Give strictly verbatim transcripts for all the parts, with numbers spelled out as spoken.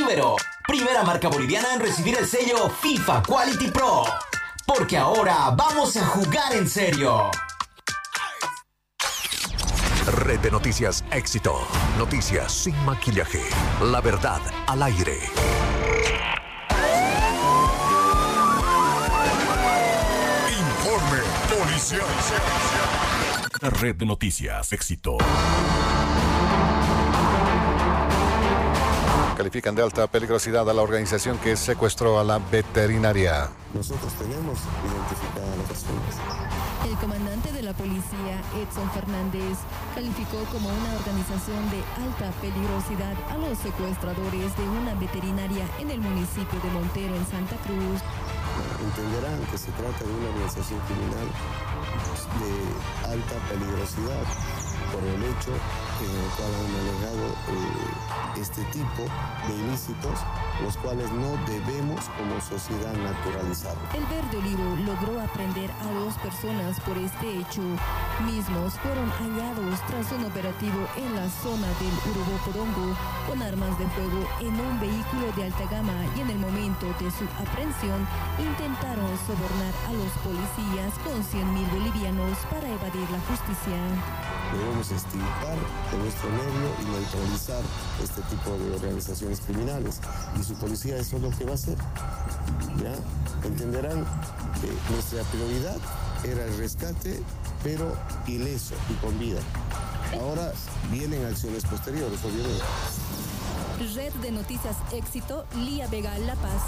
Ibero, primera marca boliviana en recibir el sello FIFA Quality Pro. Porque ahora vamos a jugar en serio. Red de Noticias Éxito. Noticias sin maquillaje. La verdad al aire. Informe policial. Red de Noticias Éxito. Califican de alta peligrosidad a la organización que secuestró a la veterinaria. Nosotros tenemos identificadas a las personas. El comandante de la policía, Edson Fernández, calificó como una organización de alta peligrosidad a los secuestradores de una veterinaria en el municipio de Montero, en Santa Cruz. Entenderán que se trata de una organización criminal de alta peligrosidad por el hecho en el cual han manejado eh, este tipo de ilícitos, los cuales no debemos como sociedad naturalizar. El Verde Olivo logró aprender a dos personas por este hecho. Mismos fueron hallados tras un operativo en la zona del Urubó Podongo con armas de fuego en un vehículo de alta gama, y en el momento de su aprehensión intentaron sobornar a los policías con cien mil bolivianos para evadir la justicia. Debemos extirpar de nuestro medio y neutralizar este tipo de organizaciones criminales. Y su policía eso es lo que va a hacer. ¿Ya? Entenderán que nuestra prioridad era el rescate, pero ileso y con vida. Ahora vienen acciones posteriores, obviamente. Red de Noticias Éxito, Lía Vega, La Paz.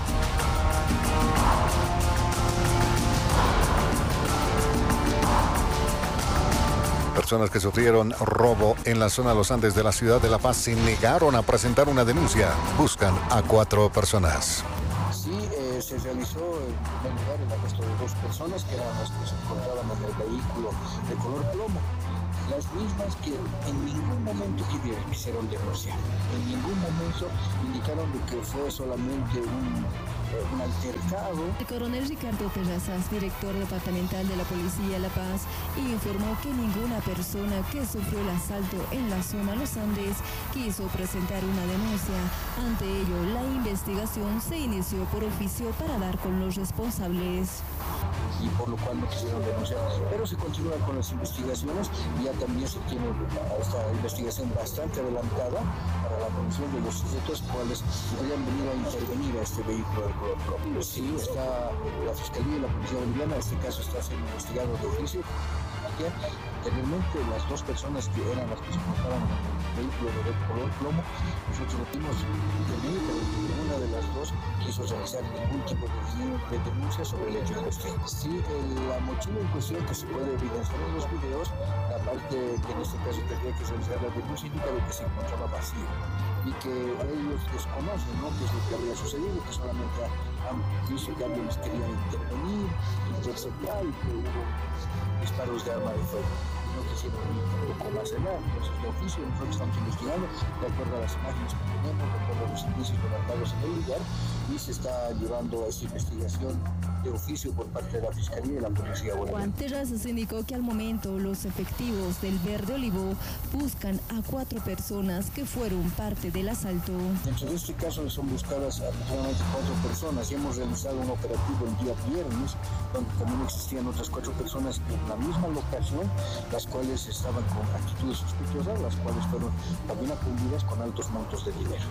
Personas que sufrieron robo en la zona de los Andes de la ciudad de La Paz se negaron a presentar una denuncia. Buscan a cuatro personas. Sí, eh, se realizó en primer lugar el arresto de dos personas que eran las que se encontraban en el vehículo de color plomo. Las mismas que en ningún momento quisieron denunciar, en ningún momento indicaron de que fue solamente un, eh, un altercado. El coronel Ricardo Terrazas, director departamental de la Policía de La Paz, informó que ninguna persona que sufrió el asalto en la zona Los Andes quiso presentar una denuncia. Ante ello, la investigación se inició por oficio para dar con los responsables. Y por lo cual no quisieron denunciar, pero se continúa con las investigaciones. Ya también se tiene esta investigación bastante adelantada para la comisión de los sujetos cuales podrían venir a intervenir a este vehículo de color propio. Sí, está la Fiscalía y la Policía Boliviana, en este caso está siendo investigado de oficio. Anteriormente, las dos personas que eran las que se encontraban en el vehículo de color plomo, nosotros lo tuvimos intervenido, pero ninguna de las dos quiso realizar ningún tipo de denuncia sobre el hecho en cuestión. Sí, el, la mochila en cuestión que se puede evidenciar en los videos, la parte que en este caso tendría que realizar la denuncia indica de que se encontraba vacío y que ellos desconocen, ¿no?, qué es lo que había sucedido, que solamente han visto que alguien les quería intervenir, interceptar y que hubo disparos de arma de fuego. No quisieron ir un poco más allá, entonces de oficio nosotros estamos investigando de acuerdo a las imágenes que tenemos, de acuerdo a los indicios levantados en el lugar, y se está llevando a esta investigación de oficio por parte de la Fiscalía y la Policía Boliviana. Juan Terrazas indicó que al momento los efectivos del Verde Olivo buscan a cuatro personas que fueron parte del asalto. Dentro de este caso son buscadas aproximadamente cuatro personas y hemos realizado un operativo el día viernes donde también existían otras cuatro personas en la misma locación, las cuales estaban con actitudes sospechosas, las cuales fueron también atendidas con altos montos de dinero.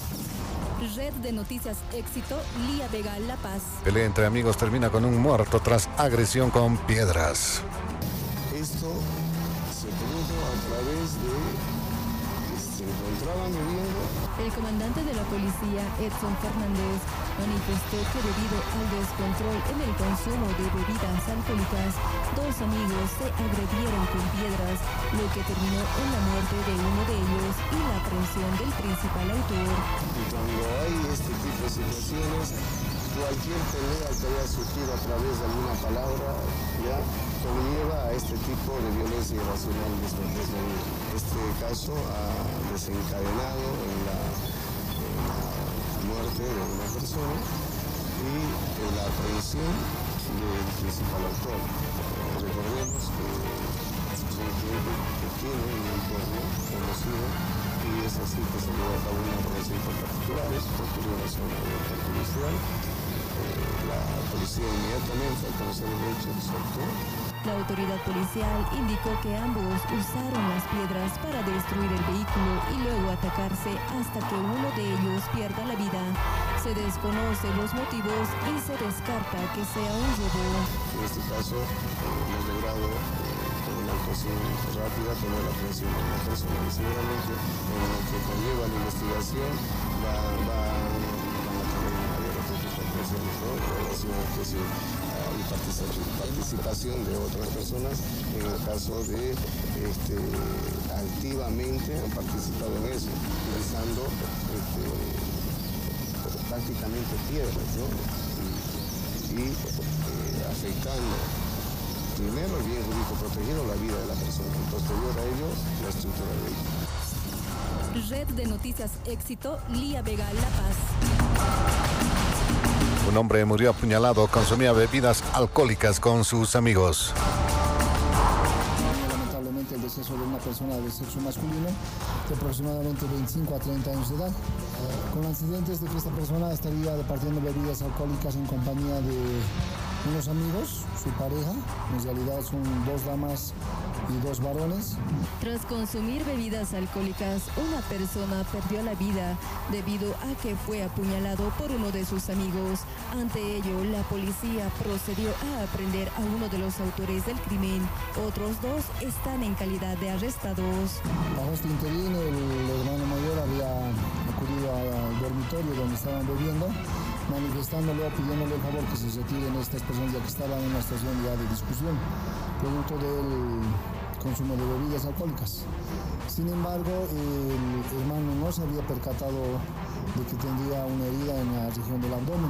Red de Noticias Éxito, Lía Vega, La Paz. Pelea entre amigos termina con un muerto tras agresión con piedras. Esto se produjo a través de que se encontraban bebiendo. El comandante de la policía, Edson Fernández, manifestó que debido al descontrol en el consumo de bebidas alcohólicas, dos amigos se agredieron con piedras, lo que terminó en la muerte de uno de ellos y la aprehensión del principal autor. Y cuando hay este tipo de situaciones, cualquier pelea que haya surgido a través de alguna palabra, ya conlleva a este tipo de violencia irracional desde este caso ha desencadenado en la, en la muerte de una persona y en la aprehensión del principal autor. Recordemos que es un tiempo que tiene un entorno conocido y es así que se lleva a cabo una operación contra particulares, recurrió a la zona de orden policial. Eh, la policía inmediatamente al conocer el hecho soltó. La autoridad policial indicó que ambos usaron las piedras para destruir el vehículo y luego atacarse hasta que uno de ellos pierda la vida. Se desconocen los motivos y se descarta que sea un robo. En este caso, eh, hemos logrado eh, con una actuación rápida tener la aprehensión de una persona y seguramente en lo que conlleva la investigación va, va, van a tener mayor participación, ¿no? En relación a que se hay participación de otras personas en el caso de este, activamente han participado en eso, utilizando este, prácticamente piedras, ¿no? y, y eh, afectando primero el bien jurídico protegido, la vida de la persona, y posterior a ello la estructura del vehículo. Red de Noticias Éxito, Lía Vega, La Paz. Un hombre murió apuñalado, consumía bebidas alcohólicas con sus amigos. Lamentablemente el deceso de una persona de sexo masculino de aproximadamente veinticinco a treinta años de edad, con antecedentes de que esta persona estaría departiendo bebidas alcohólicas en compañía de unos amigos, su pareja, en realidad son dos damas y dos varones. Tras consumir bebidas alcohólicas, una persona perdió la vida debido a que fue apuñalado por uno de sus amigos. Ante ello, la policía procedió a aprender a uno de los autores del crimen. Otros dos están en calidad de arrestados. Bajo este interín, el hermano mayor había acudido al dormitorio donde estaban bebiendo, manifestándole o pidiéndole el favor que se retiren estas personas ya que estaban en una situación ya de discusión, producto del consumo de bebidas alcohólicas. Sin embargo, el hermano no se había percatado de que tendría una herida en la región del abdomen.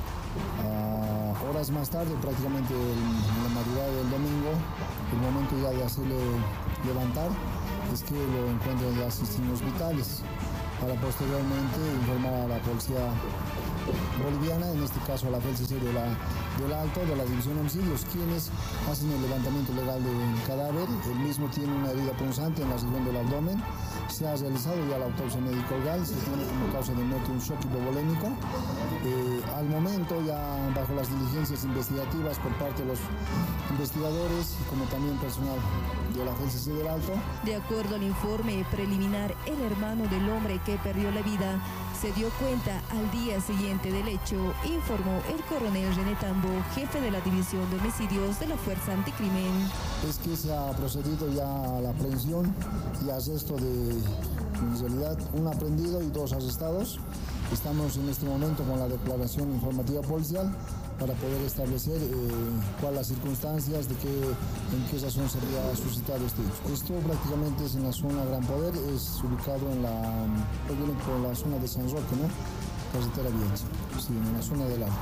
Uh, horas más tarde, prácticamente el, en la madrugada del domingo, el momento ya de hacerle levantar, es que lo encuentran ya sin signos vitales, para posteriormente informar a la policía boliviana, en este caso a la F C C de la, del Alto, de la División de Homicidios, quienes hacen el levantamiento legal del cadáver. El mismo tiene una herida punzante en la región del abdomen. Se ha realizado ya la autopsia médico-legal, se tiene como causa de muerte un shock hipovolémico. Eh, al momento, ya bajo las diligencias investigativas por parte de los investigadores y como también personal de la F C C del Alto. De acuerdo al informe preliminar, el hermano del hombre que perdió la vida se dio cuenta al día siguiente del hecho, informó el coronel René Tambo, jefe de la División de Homicidios de la Fuerza Anticrimen. Es que se ha procedido ya a la aprehensión y arresto de, en realidad, un aprehendido y dos arrestados. Estamos en este momento con la declaración informativa policial para poder establecer eh, cuáles las circunstancias, de qué, en qué razón se había suscitado este hecho. Esto prácticamente es en la zona Gran Poder, es ubicado en la, por la zona de San Roque, ¿no? Carretera Bielsa, sí, en la zona del Alto.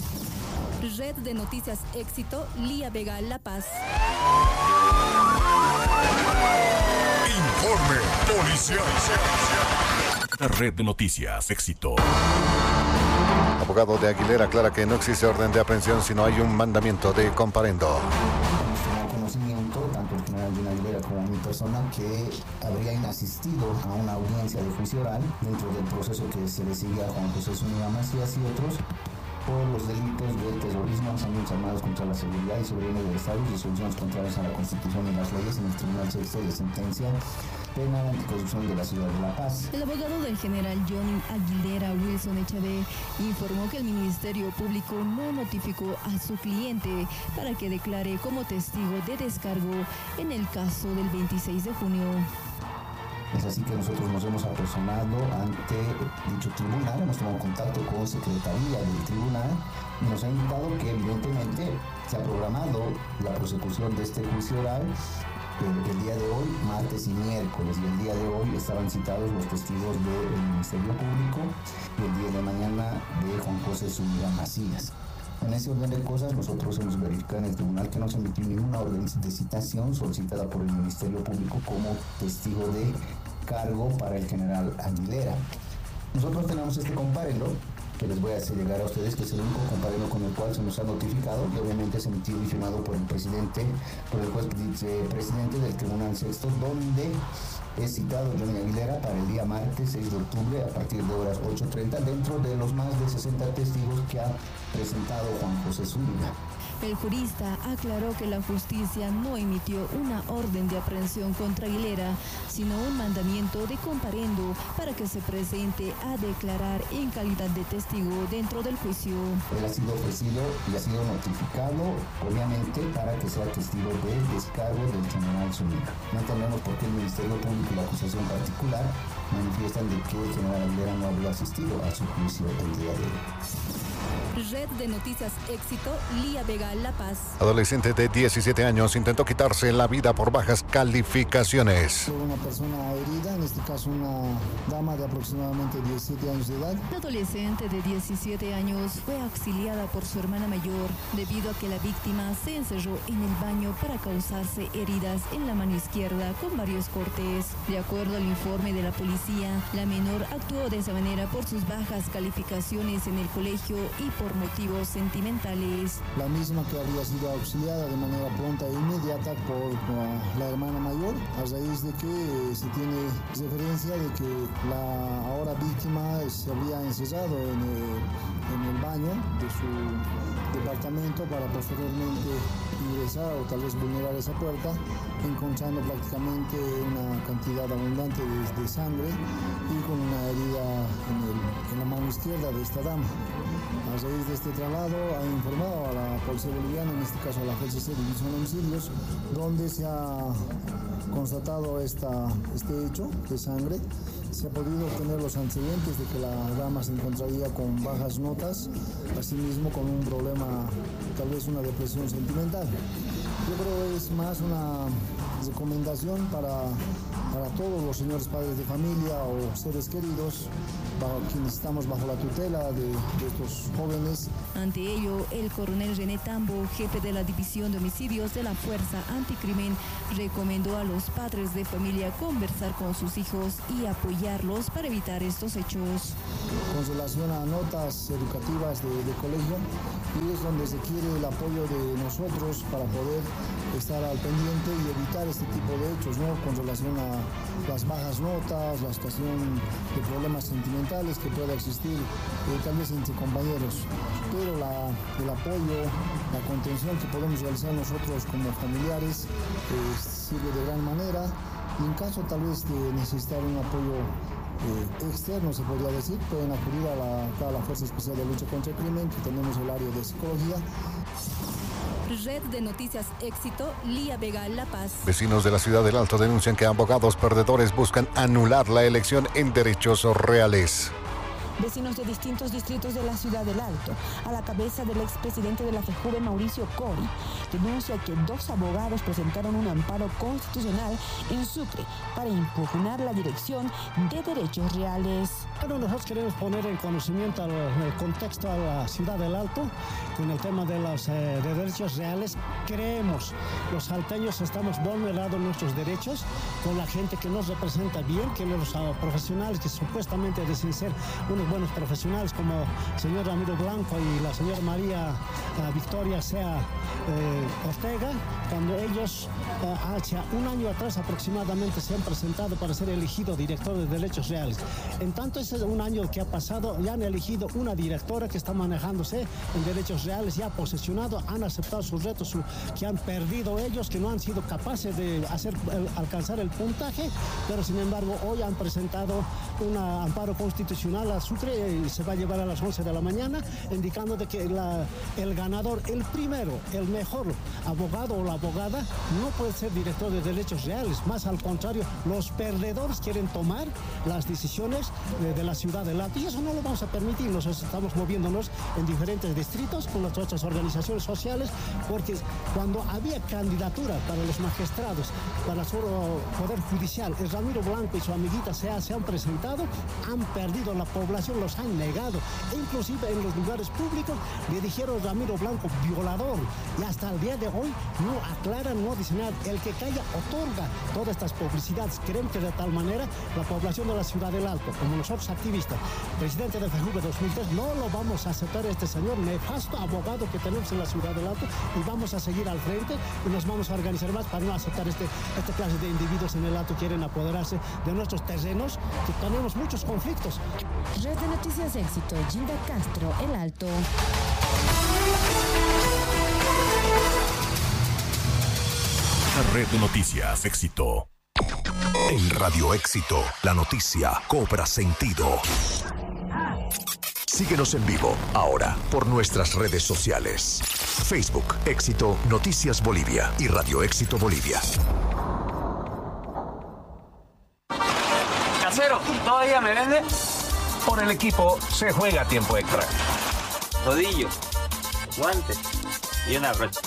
Red de Noticias Éxito, Lía Vega, La Paz. Informe policial. La Red de Noticias Éxito. Abogado de Aguilera aclara que no existe orden de aprehensión, sino hay un mandamiento de comparendo. Hemos conocimiento, tanto el general John Aguilera como mi persona, que habrían asistido a una audiencia de juicio oral dentro del proceso que se le sigue a Juan José Zúñiga Macías y otros por los delitos de terrorismo, alzamientos armados contra la seguridad y soberanía del Estado y resoluciones contrarias a la Constitución y las leyes en el Tribunal Sexto de Sentencia Penal Anticorrupción de la Ciudad de La Paz. El abogado del general John Aguilera, Wilson Echave, informó que el Ministerio Público no notificó a su cliente para que declare como testigo de descargo en el caso del veintiséis de junio. Es así que nosotros nos hemos apersonado ante dicho tribunal, hemos tomado contacto con Secretaría del Tribunal y nos ha indicado que evidentemente se ha programado la prosecución de este juicio oral el, el día de hoy, martes y miércoles, y el día de hoy estaban citados los testigos del Ministerio Público y el día de mañana de Juan José Zúñiga Macías. En ese orden de cosas, nosotros hemos verificado en el tribunal que no se emitió ninguna orden de citación solicitada por el Ministerio Público como testigo de cargo para el general Aguilera.Nosotros tenemos este comparendo que les voy a hacer llegar a ustedes, que es el único comparendo con el cual se nos ha notificado y obviamente es emitido y firmado por el presidente, por el juez presidente del Tribunal Sexto, donde es citado Johnny Aguilera para el día martes seis de octubre a partir de horas ocho treinta dentro de los más de sesenta testigos que ha presentado Juan José Zúñiga. El jurista aclaró que la justicia no emitió una orden de aprehensión contra Aguilera, sino un mandamiento de comparendo para que se presente a declarar en calidad de testigo dentro del juicio. Él ha sido ofrecido y ha sido notificado, obviamente, para que sea testigo del descargo del general Zúñiga. No entendemos por qué el Ministerio Público y la acusación particular manifiestan de que el general Aguilera no habría asistido a su juicio el día de hoy. Red de Noticias Éxito, Lía Vega, La Paz. Adolescente de diecisiete años intentó quitarse la vida por bajas calificaciones. Una persona herida, en este caso una dama de aproximadamente diecisiete años de edad. La adolescente de diecisiete años fue auxiliada por su hermana mayor debido a que la víctima se encerró en el baño para causarse heridas en la mano izquierda con varios cortes. De acuerdo al informe de la policía, la menor actuó de esa manera por sus bajas calificaciones en el colegio y por motivos sentimentales. La misma que había sido auxiliada de manera pronta e inmediata por uh, la hermana mayor, a raíz de que eh, se tiene referencia de que la ahora víctima se había encerrado en el, en el baño de su departamento para posteriormente ingresar o tal vez vulnerar esa puerta, encontrando prácticamente una cantidad abundante de, de sangre y con una herida en, el, en la mano izquierda de esta dama. A raíz de este traslado ha informado a la Policía Boliviana, en este caso a la F C C División de Homicidios, donde se ha constatado esta, este hecho de sangre. Se ha podido obtener los antecedentes de que la dama se encontraría con bajas notas, asimismo con un problema, tal vez una depresión sentimental. Yo creo que es más una recomendación para, para todos los señores padres de familia o seres queridos, bajo quienes estamos bajo la tutela de, de estos jóvenes. Ante ello, el coronel René Tambo, jefe de la División de Homicidios de la Fuerza Anticrimen, recomendó a los padres de familia conversar con sus hijos y apoyarlos para evitar estos hechos. Con relación a notas educativas de, de colegio, y es donde se quiere el apoyo de nosotros para poder estar al pendiente y evitar este tipo de hechos, ¿no? Con relación a las bajas notas, la situación de problemas sentimentales que pueda existir eh, tal vez entre compañeros, pero la, el apoyo, la contención que podemos realizar nosotros como familiares eh, sirve de gran manera, y en caso tal vez de necesitar un apoyo Eh, externo, se podría decir, pueden acudir a la, a la Fuerza Especial de Lucha contra el Crimen, que tenemos el área de psicología. Red de Noticias Éxito, Lía Vega, La Paz. Vecinos de la ciudad del Alto denuncian que abogados perdedores buscan anular la elección en derechos reales. Vecinos de distintos distritos de la ciudad del Alto, a la cabeza del expresidente de la FEJUVE, Mauricio Cori, denuncia que dos abogados presentaron un amparo constitucional en Sucre para impugnar la dirección de derechos reales. Bueno, nosotros queremos poner en conocimiento al el contexto a la ciudad del Alto con el tema de los eh, de derechos reales. Creemos, los salteños estamos vulnerando nuestros derechos con la gente que nos representa bien, que los uh, profesionales que supuestamente dicen ser unos buenos profesionales como el señor Ramiro Blanco y la señora María uh, Victoria Sea eh, Ortega, cuando ellos uh, hace un año atrás aproximadamente se han presentado para ser elegido director de derechos reales. En tanto ese un año que ha pasado, ya han elegido una directora que está manejándose en derechos reales, ya posesionado, han aceptado sus retos su, que han perdido ellos, que no han sido capaces de hacer el, alcanzar el puntaje, pero sin embargo hoy han presentado un amparo constitucional a Sucre y se va a llevar a las once de la mañana, indicando de que la, el ganador, el primero, el mejor abogado o la abogada no puede ser director de derechos reales, más al contrario, los perdedores quieren tomar las decisiones de, de la ciudad del Alto, y eso no lo vamos a permitir. Nosotros estamos moviéndonos en diferentes distritos con las otras organizaciones sociales, porque cuando había candidatura para los magistrados, para el Poder Judicial, el Ramiro Blanco y su amiguita se, ha, se han presentado, han perdido la población población los han negado. E inclusive en los lugares públicos le dijeron Ramiro Blanco violador. Y hasta el día de hoy no aclaran, no dicen nada. El que calla otorga todas estas publicidades. Creen que de tal manera la población de la Ciudad del Alto, como nosotros activistas, presidente de FEJUVE dos mil tres, no lo vamos a aceptar este señor nefasto abogado que tenemos en la Ciudad del Alto, y vamos a seguir al frente y nos vamos a organizar más para no aceptar este, esta clase de individuos en el Alto que quieren apoderarse de nuestros terrenos, que tenemos muchos conflictos. Red de Noticias Éxito, Gilda Castro, El Alto. La Red de Noticias Éxito. En Radio Éxito, la noticia cobra sentido. Síguenos en vivo, ahora, por nuestras redes sociales. Facebook, Éxito Noticias Bolivia y Radio Éxito Bolivia. Casero, ¿todavía me vende? Por el equipo se juega tiempo extra. Rodillo, guante y una brocha.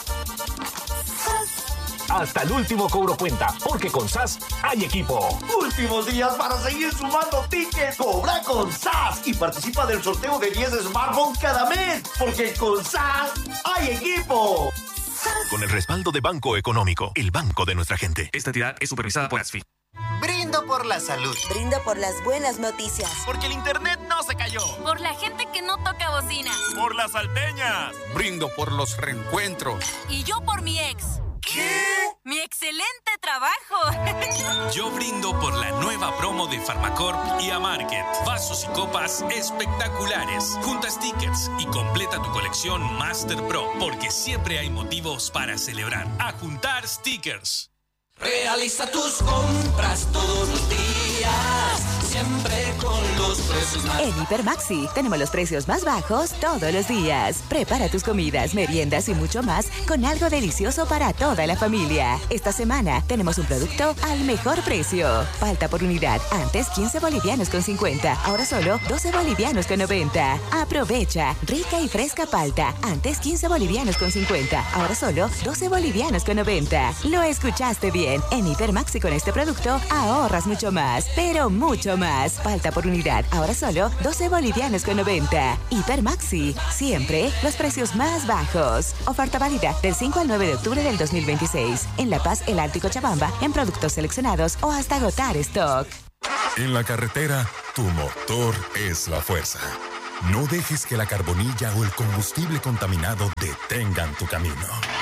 Hasta el último cobro cuenta, porque con S A S hay equipo. Últimos días para seguir sumando tickets. Cobra con S A S y participa del sorteo de diez smartphones cada mes, porque con S A S hay equipo. Con el respaldo de Banco Económico, el banco de nuestra gente. Esta entidad es supervisada por ASFI. Brindo por la salud. Brindo por las buenas noticias. Porque el internet no se cayó. Por la gente que no toca bocina. Por las salteñas. Brindo por los reencuentros. Y yo por mi ex. ¿Qué? ¡Mi excelente trabajo! Yo brindo por la nueva promo de Farmacorp y Amarket. Vasos y copas espectaculares. Junta stickers y completa tu colección Master Pro, porque siempre hay motivos para celebrar. A juntar stickers. Realiza tus compras todos los días, siempre con los precios más En Hipermaxi tenemos los precios más bajos todos los días. Prepara tus comidas, meriendas y mucho más con algo delicioso para toda la familia. Esta semana tenemos un producto al mejor precio. Palta por unidad, antes quince bolivianos con cincuenta, ahora solo doce bolivianos con noventa. Aprovecha, rica y fresca palta, antes quince bolivianos con cincuenta, ahora solo doce bolivianos con noventa. Lo escuchaste bien. En Hipermaxi con este producto ahorras mucho más, pero mucho más. Palta por unidad, ahora solo doce bolivianos con noventa. Hipermaxi, siempre los precios más bajos. Oferta válida del cinco al nueve de octubre del dos mil veintiséis. En La Paz, El Alto y Cochabamba, en productos seleccionados o hasta agotar stock. En la carretera, tu motor es la fuerza. No dejes que la carbonilla o el combustible contaminado detengan tu camino.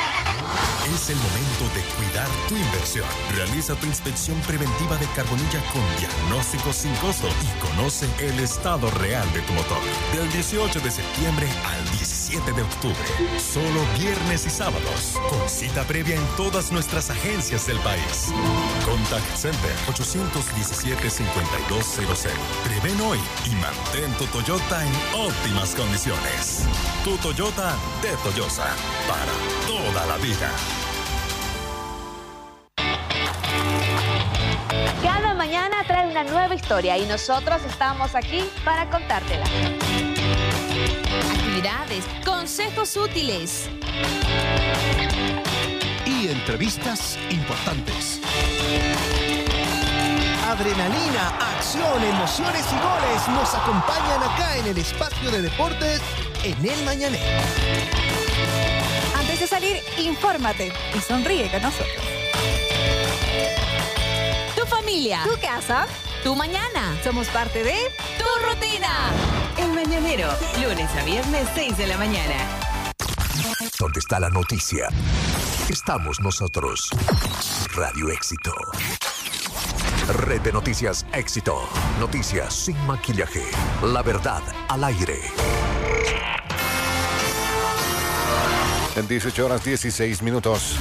Es el momento de cuidar tu inversión. Realiza tu inspección preventiva de carbonilla con diagnóstico sin costo y conoce el estado real de tu motor. Del dieciocho de septiembre al diecisiete de octubre. Solo viernes y sábados. Con cita previa en todas nuestras agencias del país. Contact Center ocho uno siete, cinco dos cero cero. Prevén hoy y mantén tu Toyota en óptimas condiciones. Tu Toyota de Toyosa. Para toda la vida. Cada mañana trae una nueva historia y nosotros estamos aquí para contártela. Actividades, consejos útiles y entrevistas importantes. Adrenalina, acción, emociones y goles nos acompañan acá en el espacio de deportes en El Mañanero. Antes de salir, infórmate y sonríe con nosotros. Tu familia, tu casa, tu mañana. Somos parte de tu rutina. El Mañanero, lunes a viernes, seis de la mañana. ¿Dónde está la noticia? Estamos nosotros. Radio Éxito. Red de Noticias Éxito. Noticias sin maquillaje. La verdad al aire. En dieciocho horas dieciséis minutos.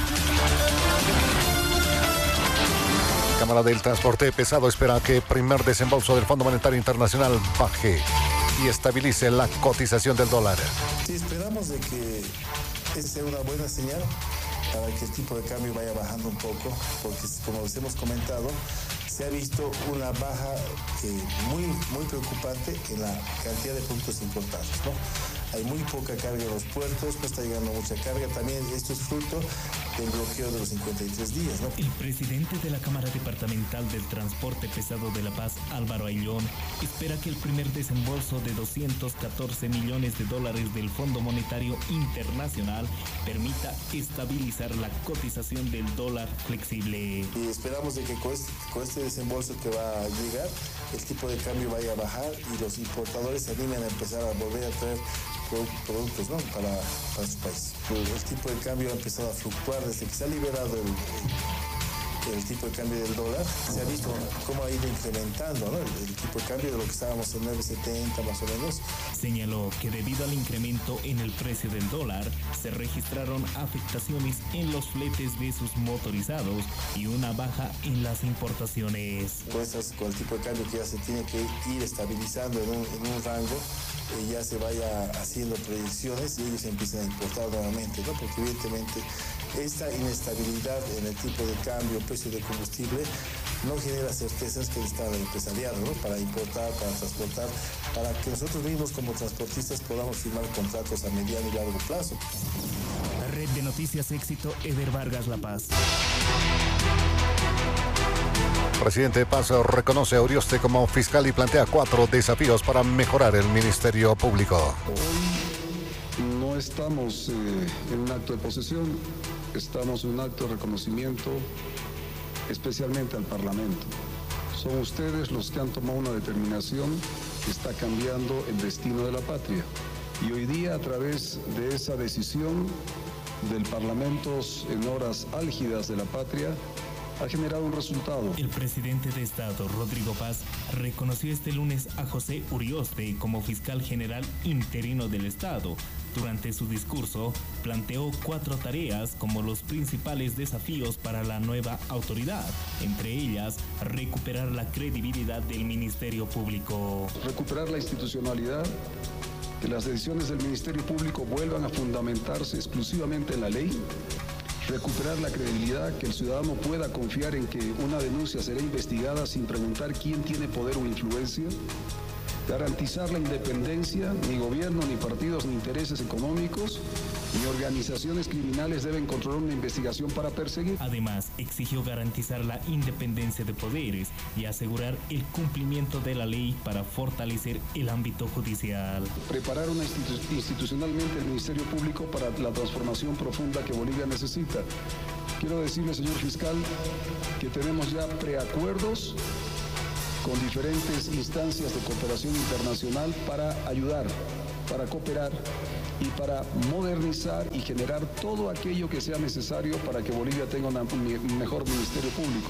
Cámara del Transporte Pesado espera que el primer desembolso del Fondo Monetario Internacional baje y estabilice la cotización del dólar. Sí, esperamos de que esa sea una buena señal para que el tipo de cambio vaya bajando un poco, porque como les hemos comentado, se ha visto una baja eh, muy, muy preocupante en la cantidad de productos importados, ¿no? hay muy poca carga en los puertos, no está llegando mucha carga. También esto es fruto del bloqueo de los cincuenta y tres días, ¿no? El presidente de la Cámara Departamental del Transporte Pesado de La Paz, Álvaro Ayllón, espera que el primer desembolso de doscientos catorce millones de dólares del Fondo Monetario Internacional permita estabilizar la cotización del dólar flexible. Y esperamos de que con este, con este desembolso que va a llegar, el tipo de cambio vaya a bajar y los importadores se animen a empezar a volver a traer productos, ¿no? para, para su país. El tipo de cambio ha empezado a fluctuar desde que se ha liberado el, el, el tipo de cambio del dólar. Se ha visto cómo ha ido incrementando, ¿no? el, el tipo de cambio de lo que estábamos en nueve setenta más o menos. Señaló que debido al incremento en el precio del dólar, se registraron afectaciones en los fletes de sus motorizados y una baja en las importaciones. Con, estas, con el tipo de cambio que ya se tiene que ir estabilizando en un, en un rango, eh, ya se vaya haciendo proyecciones y ellos empiezan a importar nuevamente, ¿no? Porque evidentemente esta inestabilidad en el tipo de cambio, precio de combustible, no genera certezas que está el empresariado, ¿no? Para importar, para transportar, para que nosotros mismos como transportistas podamos firmar contratos a mediano y largo plazo. Red de Noticias Éxito, Eder Vargas, La Paz. Presidente de Paz reconoce a Urioste como fiscal y plantea cuatro desafíos para mejorar el Ministerio Público. Hoy no estamos eh, en un acto de posesión, estamos en un acto de reconocimiento, especialmente al Parlamento. Son ustedes los que han tomado una determinación que está cambiando el destino de la patria. Y hoy día, a través de esa decisión del Parlamento en horas álgidas de la patria, ha generado un resultado. El presidente de Estado, Rodrigo Paz, reconoció este lunes a José Urioste como fiscal general interino del Estado. Durante su discurso, planteó cuatro tareas como los principales desafíos para la nueva autoridad, entre ellas, recuperar la credibilidad del Ministerio Público. Recuperar la institucionalidad, que las decisiones del Ministerio Público vuelvan a fundamentarse exclusivamente en la ley. Recuperar la credibilidad, que el ciudadano pueda confiar en que una denuncia será investigada sin preguntar quién tiene poder o influencia. Garantizar la independencia, ni gobierno, ni partidos, ni intereses económicos, ni organizaciones criminales deben controlar una investigación para perseguir. Además, exigió garantizar la independencia de poderes y asegurar el cumplimiento de la ley para fortalecer el ámbito judicial. Preparar una institu- institucionalmente el Ministerio Público para la transformación profunda que Bolivia necesita. Quiero decirle, señor fiscal, que tenemos ya preacuerdos con diferentes instancias de cooperación internacional para ayudar, para cooperar y para modernizar y generar todo aquello que sea necesario para que Bolivia tenga una, un mejor Ministerio Público.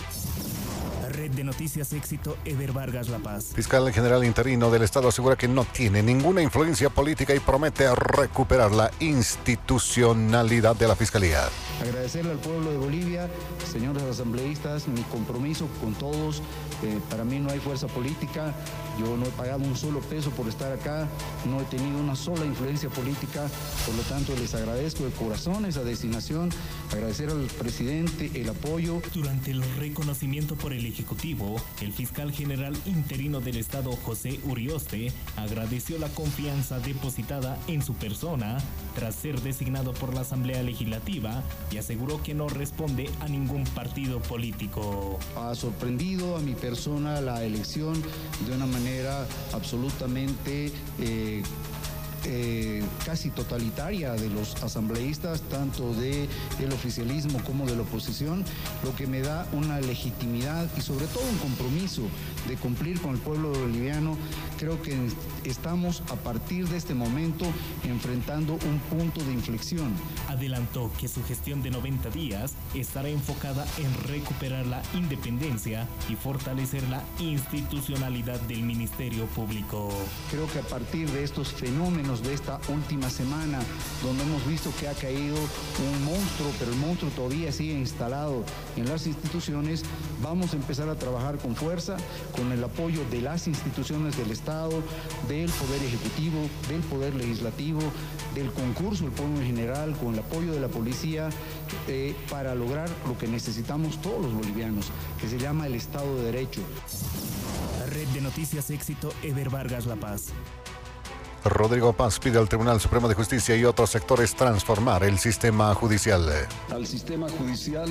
Red de Noticias Éxito, Eder Vargas, La Paz. Fiscal general interino del Estado asegura que no tiene ninguna influencia política y promete recuperar la institucionalidad de la Fiscalía. Agradecerle al pueblo de Bolivia, señores asambleístas, mi compromiso con todos. Eh, para mí no hay fuerza política, yo no he pagado un solo peso por estar acá, no he tenido una sola influencia política, por lo tanto les agradezco de corazón esa designación, agradecer al presidente el apoyo. Durante el reconocimiento por el Ejecutivo, el fiscal general interino del Estado, José Urioste, agradeció la confianza depositada en su persona tras ser designado por la Asamblea Legislativa y aseguró que no responde a ningún partido político. Ha sorprendido a mi persona la elección de una manera absolutamente eh, eh, casi totalitaria de los asambleístas, tanto del oficialismo como de la oposición, lo que me da una legitimidad y sobre todo un compromiso de cumplir con el pueblo boliviano. Creo que estamos a partir de este momento enfrentando un punto de inflexión. Adelantó que su gestión de noventa días estará enfocada en recuperar la independencia y fortalecer la institucionalidad del Ministerio Público. Creo que a partir de estos fenómenos de esta última semana, donde hemos visto que ha caído un monstruo, pero el monstruo todavía sigue instalado en las instituciones, vamos a empezar a trabajar con fuerza, con el apoyo de las instituciones del Estado, del Poder Ejecutivo, del Poder Legislativo, del concurso del pueblo en general, con el apoyo de la policía, eh, para lograr lo que necesitamos todos los bolivianos, que se llama el Estado de Derecho. Red de Noticias Éxito, Eder Vargas, La Paz. Rodrigo Paz pide al Tribunal Supremo de Justicia y otros sectores transformar el sistema judicial. Al sistema judicial,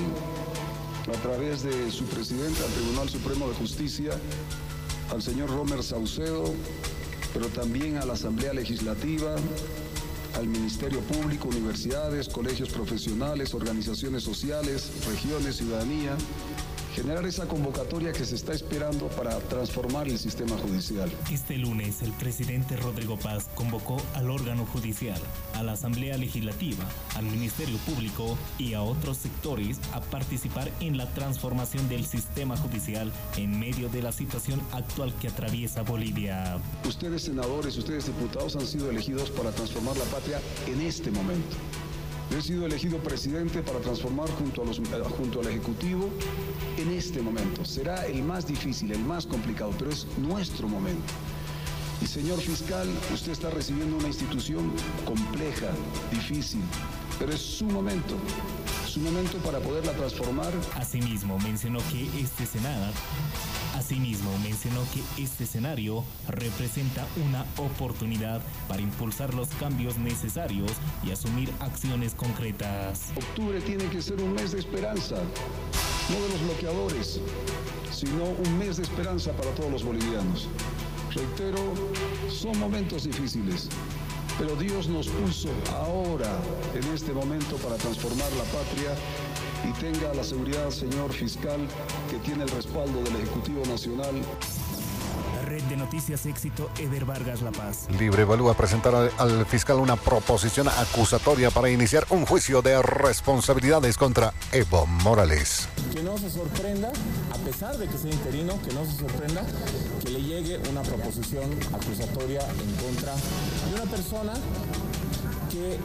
a través de su presidente, al Tribunal Supremo de Justicia, al señor Romer Saucedo, pero también a la Asamblea Legislativa, al Ministerio Público, universidades, colegios profesionales, organizaciones sociales, regiones, ciudadanía, generar esa convocatoria que se está esperando para transformar el sistema judicial. Este lunes, el presidente Rodrigo Paz convocó al órgano judicial, a la Asamblea Legislativa, al Ministerio Público y a otros sectores a participar en la transformación del sistema judicial en medio de la situación actual que atraviesa Bolivia. Ustedes, senadores, ustedes, diputados, han sido elegidos para transformar la patria en este momento. Yo he sido elegido presidente para transformar junto, a los, junto al Ejecutivo en este momento. Será el más difícil, el más complicado, pero es nuestro momento. Y señor fiscal, usted está recibiendo una institución compleja, difícil, pero es su momento. Su momento para poderla transformar. Asimismo, mencionó que este Senado, asimismo, mencionó que este escenario representa una oportunidad para impulsar los cambios necesarios y asumir acciones concretas. Octubre tiene que ser un mes de esperanza, no de los bloqueadores, sino un mes de esperanza para todos los bolivianos. Reitero, son momentos difíciles, pero Dios nos puso ahora, en este momento, para transformar la patria y tenga la seguridad, señor fiscal, que tiene el respaldo del Ejecutivo Nacional. Red de Noticias Éxito, Eder Vargas La Paz. Libre evalúa presentar al, al fiscal una proposición acusatoria para iniciar un juicio de responsabilidades contra Evo Morales. Que no se sorprenda, a pesar de que sea interino, que no se sorprenda que le llegue una proposición acusatoria en contra de una persona que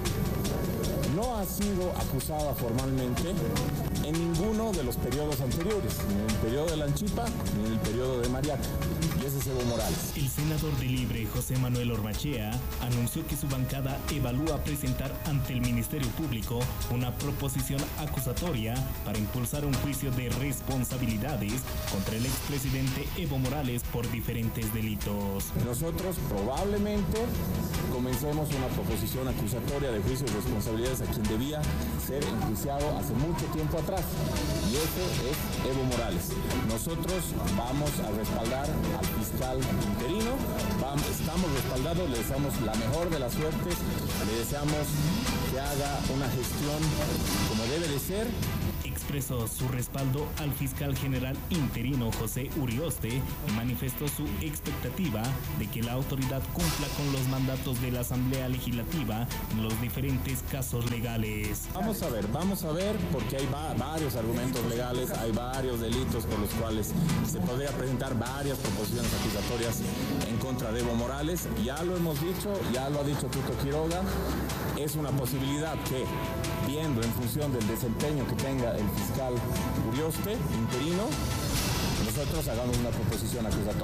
no ha sido acusada formalmente en ninguno de los periodos anteriores, ni en el periodo de Lanchipa, ni en el periodo de Mariaca. Y ese es Evo Morales. El senador de Libre, José Manuel Ormachea, anunció que su bancada evalúa presentar ante el Ministerio Público una proposición acusatoria para impulsar un juicio de responsabilidades contra el expresidente Evo Morales por diferentes delitos. Nosotros probablemente comencemos una proposición acusatoria de juicio de responsabilidades a quien debía ser enjuiciado hace mucho tiempo atrás, y ese es Evo Morales. Nosotros vamos a respaldar al fiscal interino, vamos, estamos respaldados, le deseamos la mejor de las suertes, le deseamos que haga una gestión como debe de ser. Expresó su respaldo al fiscal general interino José Urioste y manifestó su expectativa de que la autoridad cumpla con los mandatos de la Asamblea Legislativa en los diferentes casos legales. Vamos a ver, vamos a ver, porque hay va varios argumentos legales, hay varios delitos por los cuales se podría presentar varias proposiciones acusatorias en contra de Evo Morales. Ya lo hemos dicho, ya lo ha dicho Tuto Quiroga, es una posibilidad que, viendo en función del desempeño que tenga el fiscal Urioste, interino, nosotros hagamos una proposición acusatoria.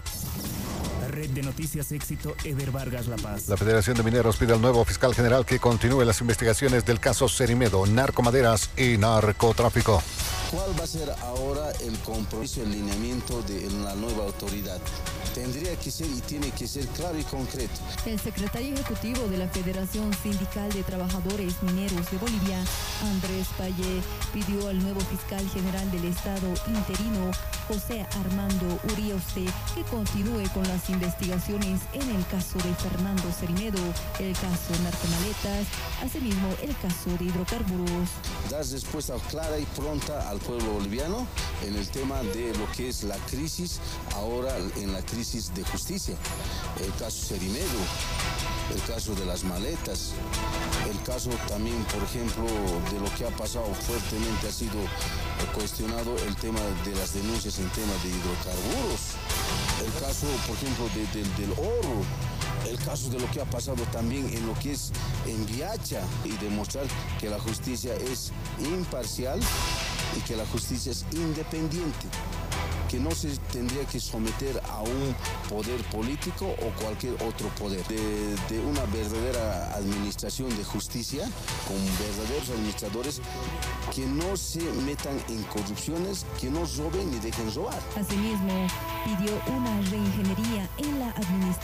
Red de Noticias Éxito, Eder Vargas La Paz. La Federación de Mineros pide al nuevo fiscal general que continúe las investigaciones del caso Cerimedo, narcomaderas y narcotráfico. ¿Cuál va a ser ahora el compromiso y el lineamiento de la nueva autoridad? Tendría que ser y tiene que ser claro y concreto. El secretario ejecutivo de la Federación Sindical de Trabajadores Mineros de Bolivia, Andrés Payé, pidió al nuevo fiscal general del Estado interino, José Armando Urioste, que continúe con las investigaciones en el caso de Fernando Cerimedo, el caso narcomaletas, asimismo el caso de hidrocarburos. Dar respuesta clara y pronta al pueblo boliviano en el tema de lo que es la crisis, ahora en la crisis de justicia. El caso Cerimedo, el caso de las maletas, el caso también, por ejemplo, de lo que ha pasado fuertemente, ha sido cuestionado el tema de las denuncias en tema de hidrocarburos, el caso, por ejemplo, de, de, del oro, el caso de lo que ha pasado también en lo que es en Viacha, y demostrar que la justicia es imparcial y que la justicia es independiente, que no se tendría que someter a un poder político o cualquier otro poder. De, de una verdadera administración de justicia, con verdaderos administradores que no se metan en corrupciones, que no roben ni dejen robar. Asimismo, pidió una reingeniería en la administración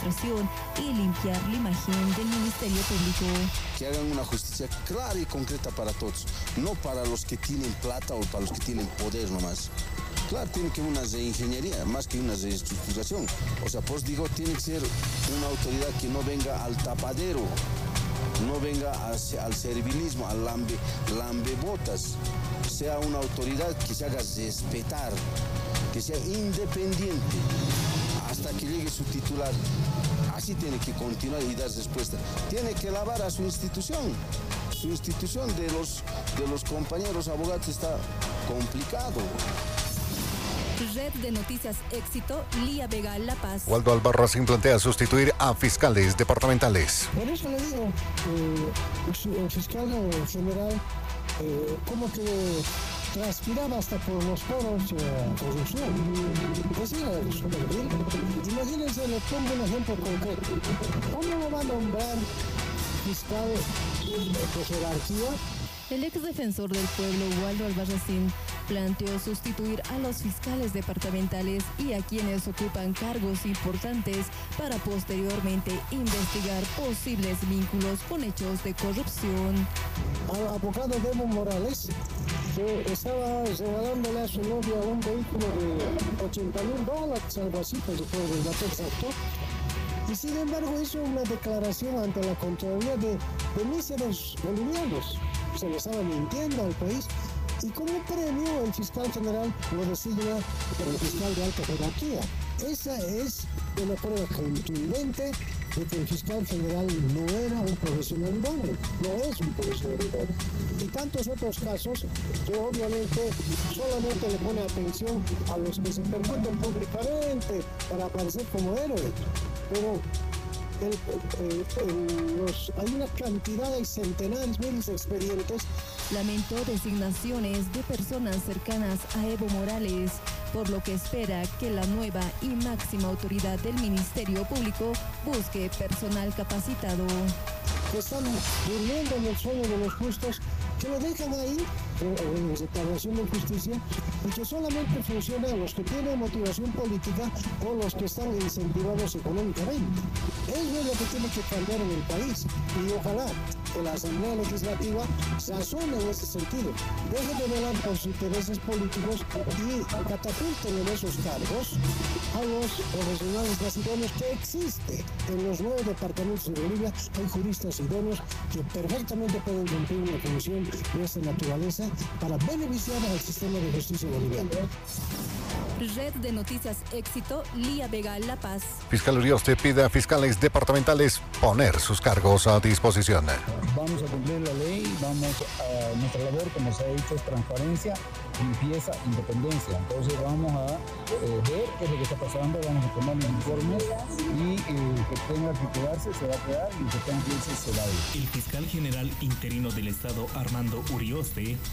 administración y limpiar la imagen del Ministerio Público. Que hagan una justicia clara y concreta para todos, no para los que tienen plata o para los que tienen poder nomás. Claro, tiene que haber una reingeniería, más que una reestructuración. O sea, pues digo, tiene que ser una autoridad que no venga al tapadero, no venga hacia, al servilismo, al lambe, lambebotas. Sea una autoridad que se haga respetar, que sea independiente hasta que llegue su titular. Así tiene que continuar y dar respuesta. Tiene que lavar a su institución. Su institución de los, de los compañeros abogados está complicado. Red de Noticias Éxito, Lía Vega, La Paz. Waldo Albarracín plantea sustituir a fiscales departamentales. Por eso le digo, eh, el fiscal general, eh, como que transpiraba hasta por los poros eh, corrupción. Ese era el supervil. Imagínense, le pongo un ejemplo concreto. ¿Cómo lo va a nombrar fiscal de jerarquía? El ex defensor del pueblo, Waldo Albarracín, planteó sustituir a los fiscales departamentales y a quienes ocupan cargos importantes para posteriormente investigar posibles vínculos con hechos de corrupción. Al abogado Evo Morales, que estaba regalándole a su novia un vehículo de ochenta mil dólares, algo así, pues después del dato exacto. Y sin embargo hizo una declaración ante la Contraloría de, de míseros bolivianos. Se le estaba mintiendo al país. Y como premio, el fiscal general lo designa el fiscal de alta jerarquía. Esa es una prueba contundente de que el fiscal general no era un profesional idóneo, no es un profesional idóneo. Y tantos otros casos que obviamente solamente le pone atención a los que se permiten públicamente para aparecer como héroes. Pero el, el, el, los, hay una cantidad de centenares, miles de expedientes. Lamentó designaciones de personas cercanas a Evo Morales, por lo que espera que la nueva y máxima autoridad del Ministerio Público busque personal capacitado. Que están durmiendo en el sueño de los justos, que lo dejan ahí en reclamación de justicia y que solamente funcionan los que tienen motivación política o los que están incentivados económicamente. Eso es lo que tiene que cambiar en el país y ojalá que la Asamblea Legislativa razone en ese sentido. Deje de velar por sus intereses políticos y catapulten en esos cargos a los profesionales más idóneos que existen. En los nueve departamentos de Bolivia hay juristas idóneos que perfectamente pueden cumplir una función de esta naturaleza para beneficiar al sistema de justicia boliviano. Red de Noticias Éxito, Lía Vega, La Paz. Fiscal Urioste pide a fiscales departamentales poner sus cargos a disposición. Vamos a cumplir la ley, vamos a nuestra labor, como se ha dicho, es transparencia, limpieza, independencia. Entonces vamos a eh, ver qué es lo que está pasando, vamos a tomar los informes y eh, que tenga que quedarse se va a quedar y que tenga que irse se va a ir. El fiscal general interino del Estado, Armando Urioste,